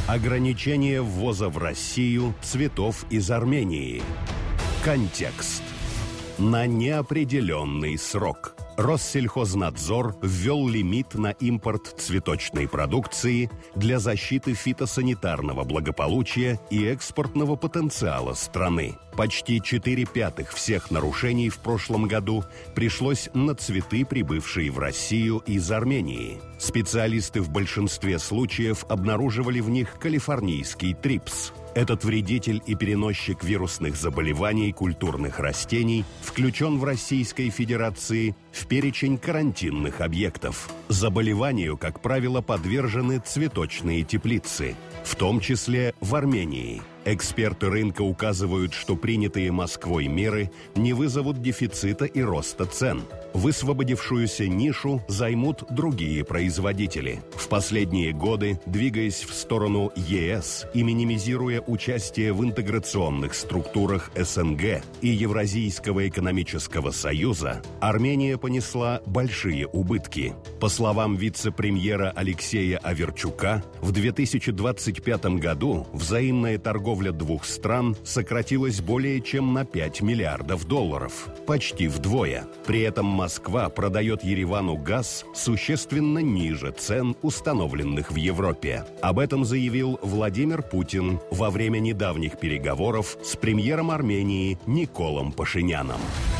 Ограничение ввоза в Россию цветов из Армении. Контекст. На неопределенный срок. Россельхознадзор ввел лимит на импорт цветочной продукции для защиты фитосанитарного благополучия и экспортного потенциала страны. Почти 4/5 всех нарушений в прошлом году пришлось на цветы, прибывшие в Россию из Армении. Специалисты в большинстве случаев обнаруживали в них калифорнийский трипс. Этот вредитель и переносчик вирусных заболеваний культурных растений включен в Российской Федерации в перечень карантинных объектов. Заболеванию, как правило, подвержены цветочные теплицы, в том числе в Армении. Эксперты рынка указывают, что принятые Москвой меры не вызовут дефицита и роста цен. Высвободившуюся нишу займут другие производители. В последние годы, двигаясь в сторону ЕС и минимизируя участие в интеграционных структурах СНГ и Евразийского экономического союза, Армения понесла большие убытки. По словам вице-премьера Алексея Аверчука, в 2025 году взаимная торговля двух стран сократилась более чем на $5 миллиардов, почти вдвое. При этом Москва продает Еревану газ существенно ниже цен, установленных в Европе. Об этом заявил Владимир Путин во время недавних переговоров с премьером Армении Николом Пашиняном.